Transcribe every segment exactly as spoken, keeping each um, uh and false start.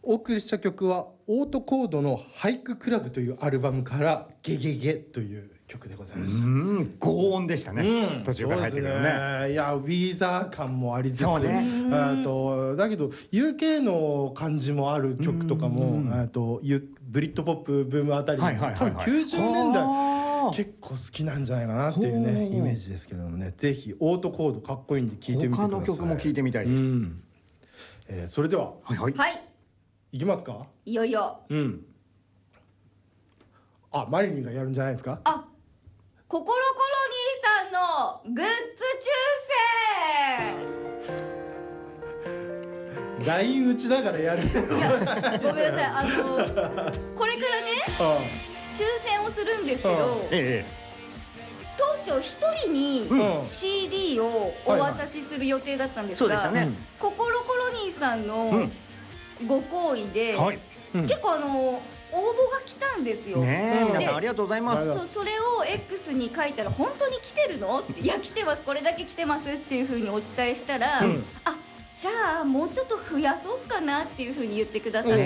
お送りした曲はオートコードの俳句クラブというアルバムからゲゲゲという曲でございました。 うん、高音でしたね、うん、途中から入ってくるね。 ね、いやウィーザー感もありつつ、 そうね、 あとだけど ユーケー の感じもある曲とかも、あとブリッドポップブームあたり、はいはいはいはい、多分きゅうじゅうねんだい結構好きなんじゃないかなっていうねイメージですけれどもね、ぜひオートコードかっこいいんで聴いてみてください。 他の曲も聴いてみたいです、うん、 えー、それでははいはい、 はい、 いきますか。 いよいよ、 うん、あ、マリリンがやるんじゃないですか。 あ、ココロコロ兄さんのグッズ抽選ライン 打ちながらやる。いや、ごめんなさい、あのこれからね抽選をするんですけど、ええ、当初ひとりに シーディー をお渡しする予定だったんですが、ココロコロ兄さんのご好意で、はい、結構あの応募が来たんですよ。 ねえ、皆さんありがとうございます。 そ, それを X に書いたら本当に来てるのって、いや来てます、これだけ来てますっていう風にお伝えしたら、うん、あ、じゃあもうちょっと増やそうかなっていう風に言ってくださって、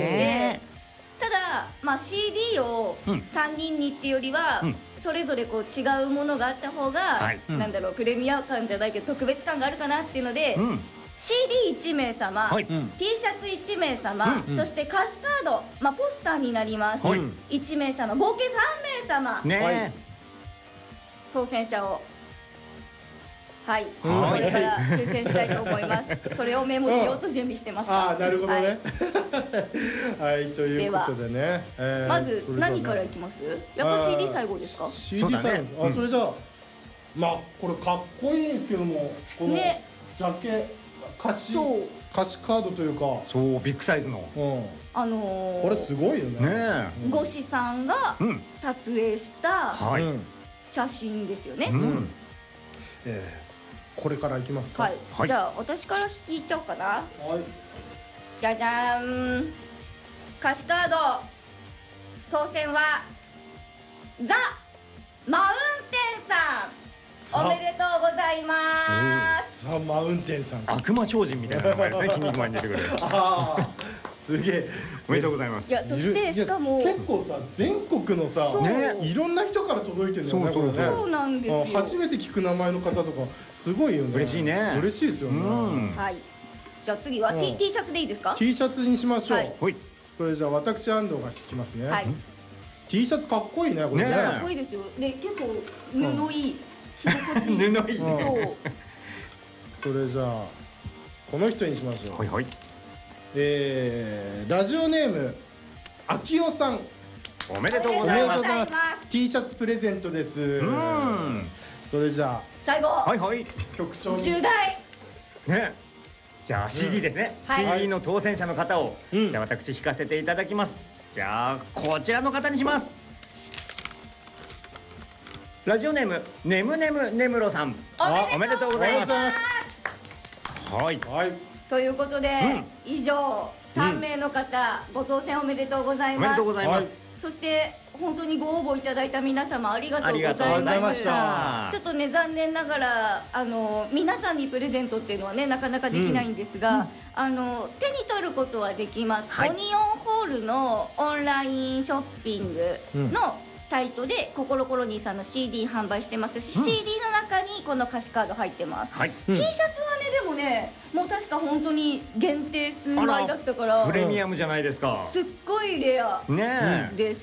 ただ、まあ、シーディー をさんにんにっていうよりは、うん、それぞれこう違うものがあった方が、はい、なんだろう、プレミア感じゃないけど特別感があるかなっていうので、うん、シーディーいち 名様、はい、T シャツいち名様、うん、そして歌詞カード、まあ、ポスターになります、はい、いち名様、合計さん名様、ね、はい、当選者を、はい、これから抽選したいと思います。それをメモしようと準備してました。 ああ、なるほどね。はい、ということでね、 えー、まず何からいきます？やっぱ シーディー 最後ですか？ シーディー 最後です。あ、それじゃあ、まあこれかっこいいんですけども、このジャケ、歌詞歌詞カードというか、 そうビッグサイズの、 あのこれすごいよね。 ごしさんが撮影した写真ですよね。 ええ、これからいきますか。 はい、じゃあ私から引いちゃおうかな。はい、じゃじゃーん、歌詞カード当選はザ・マウンテンさん、おめでとうございます。 ザ・マウンテンさん、 悪魔超人みたいな名前ですね。筋肉マンに出てくる。ああ、 すげえ、 おめでとうございます。 いや、そしてしかも結構さ、全国のさ、いろんな人から届いてるんだよね。 そうなんですよ。 初めて聞く名前の方とかすごいよね。 嬉しいね。 嬉しいですよね。 はい。じゃあ次は T シャツでいいですか？ T シャツにしましょう。はい。それじゃあ私安藤が引きますね。はい。T シャツかっこいいね、これね。 かっこいいですよ。で、結構布いい。 布いいね。 それじゃあこの人にしましょう。 はいはい。 えー、ラジオネームあきおさん、 おめでとうございます。 T シャツプレゼントです。うん、それじゃあ最後、 はいはい、 局長重大ね、じゃあ シーディー ですね、うん、シーディー の当選者の方を、はい、じゃあ私引かせていただきます。じゃあこちらの方にします。ラジオネームねむねむねむろさん、おめでとうございます。はい、はい、 ということで、うん、以上さん名の方、うん、ご当選おめでとうございます。おめでとうございます。そして本当にご応募いただいた皆様ありがとうございました。ちょっとね、残念ながらあの皆さんにプレゼントっていうのはねなかなかできないんですが、うん、あの手に取ることはできます、はい、オニオンホールのオンラインショッピングの、うんサイトでココロコロニーさんの シーディー 販売してますし、うん、シーディー の中にこの歌詞カード入ってます、はい、T シャツはねでもねもう確か本当に限定数枚だったからプレミアムじゃないですか。 すっごいレアです、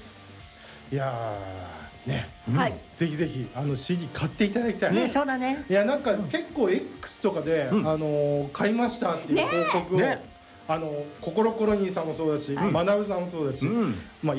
ね、いやーね、はい、ぜひぜひあの シーディー 買っていただきたいね。そうだね。 いやなんか結構 X とかで、うん、あの買いましたっていう報告を、ね、あのココロコロニーさんもそうだし、はい、マナブさんもそうだし、うん、まあ